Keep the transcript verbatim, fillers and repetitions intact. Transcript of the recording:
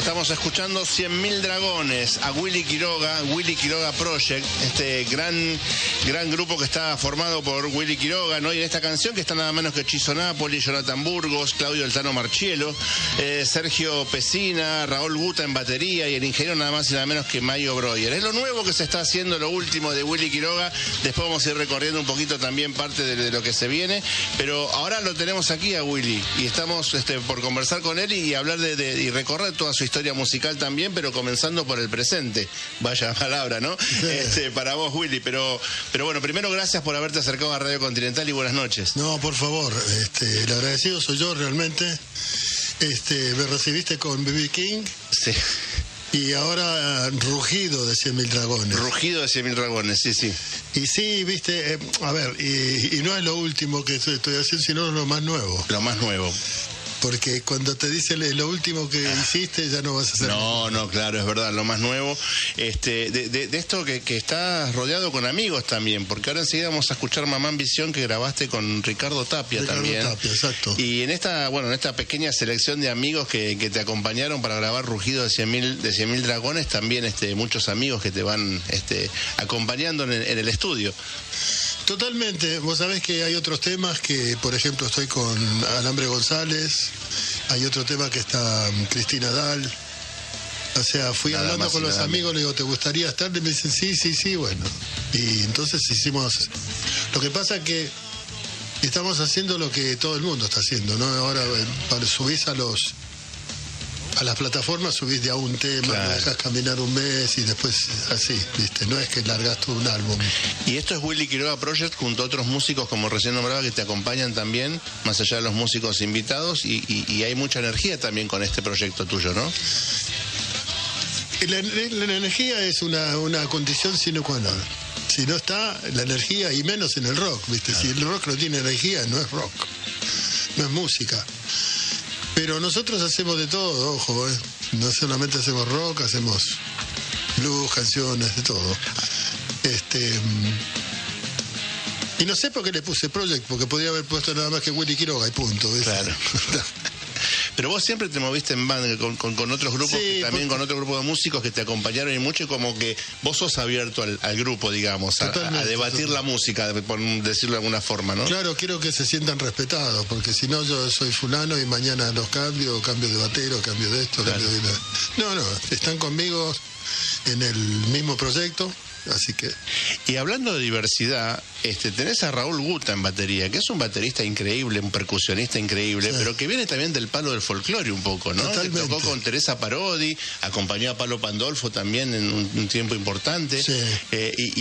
Estamos escuchando cien mil Dragones, a Willy Quiroga, Willy Quiroga Project, este gran, gran grupo que está formado por Willy Quiroga, ¿no? Y en esta canción que está nada menos que Chizo Napoli, Jonathan Burgos, Claudio El Tano Marchielo, eh, Sergio Pesina, Raúl Guta en batería y el ingeniero nada más y nada menos que Mayo Breuer. Es lo nuevo que se está haciendo, lo último de Willy Quiroga. Después vamos a ir recorriendo un poquito también parte de, de lo que se viene, pero ahora lo tenemos aquí a Willy y estamos este, por conversar con él y, y hablar de, de y recorrer toda su historia musical también, pero comenzando por el presente. Vaya palabra, ¿no? Sí. Este, para vos, Willy, pero, pero bueno, primero gracias por haberte acercado a Radio Continental y buenas noches. No, por favor, este, el agradecido soy yo realmente. Este, me recibiste con B B King. Sí. Y ahora Rugido de cien mil Dragones. Rugido de cien mil Dragones, sí, sí. Y sí, viste, eh, a ver, y, y no es lo último que estoy haciendo, sino lo más nuevo. Lo más nuevo. Porque cuando te dice lo último que ah. hiciste, ya no vas a hacer. No, no, claro, es verdad, lo más nuevo. Este, de, de, de esto que, que estás rodeado con amigos también, porque ahora enseguida vamos a escuchar Mamá Ambición que grabaste con Ricardo Tapia Ricardo también. Tapia, exacto. Y en esta, bueno, en esta pequeña selección de amigos que, que te acompañaron para grabar Rugido de cien mil Dragones, también este, muchos amigos que te van este, acompañando en el, en el estudio. Totalmente. Vos sabés que hay otros temas que, por ejemplo, estoy con Alambre González, hay otro tema que está Cristina Dal. O sea, fui nada hablando con los amigos, le digo, ¿te gustaría estar? Y me dicen, sí, sí, sí, bueno. Y entonces hicimos... Lo que pasa es que estamos haciendo lo que todo el mundo está haciendo, ¿no? Ahora para subís a los... a las plataformas, subís de a un tema, claro. Lo dejas caminar un mes y después así, ¿viste? No es que largas todo un álbum. Y esto es Willy Quiroga Project junto a otros músicos, como recién nombraba, que te acompañan también, más allá de los músicos invitados, y, y, y hay mucha energía también con este proyecto tuyo, ¿no? La, la, la energía es una, una condición sine qua non. Si no está la energía, y menos en el rock, ¿viste? Claro. Si el rock no tiene energía, no es rock, no es música. Pero nosotros hacemos de todo, ojo, ¿eh? No solamente hacemos rock, hacemos blues, canciones, de todo. Este y no sé por qué le puse Project, porque podría haber puesto nada más que Willy Quiroga y punto, ¿ves? Claro. Pero vos siempre te moviste en banda con, con, con otros grupos, sí, que también porque... con otro grupo de músicos que te acompañaron y mucho, y como que vos sos abierto al, al grupo, digamos, a, a debatir totalmente. La música, por decirlo de alguna forma, ¿no? Claro, quiero que se sientan respetados, porque si no yo soy fulano y mañana los cambio, cambio de batero, cambio de esto, claro. Cambio de... No, no, están conmigo en el mismo proyecto. Así que... Y hablando de diversidad, este, tenés a Raúl Guta en batería, que es un baterista increíble, un percusionista increíble, sí. Pero que viene también del palo del folclore un poco, ¿no? Que tocó con Teresa Parodi, acompañó a Palo Pandolfo también en un, un tiempo importante. Sí. Eh, y,